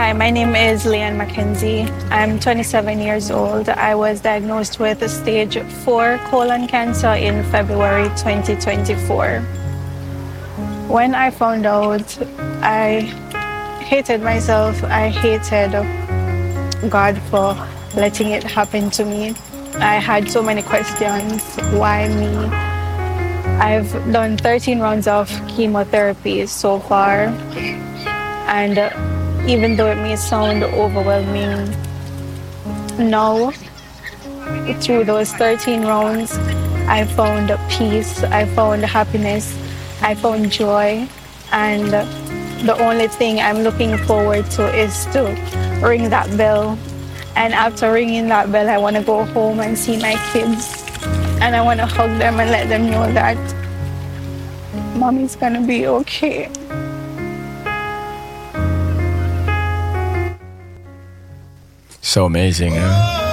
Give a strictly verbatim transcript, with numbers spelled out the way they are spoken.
Hi, my name is Leanne Mackenzie. I'm twenty-seven years old. I was diagnosed with stage four colon cancer in February twenty twenty-four. When I found out, I hated myself. I hated God for letting it happen to me. I had so many questions. Why me? I've done thirteen rounds of chemotherapy so far, and even though it may sound overwhelming, now through those thirteen rounds, I found peace, I found happiness, I found joy, and the only thing I'm looking forward to is to ring that bell. And after ringing that bell, I want to go home and see my kids, and I want to hug them and let them know that Mommy's gonna be okay. So amazing, huh?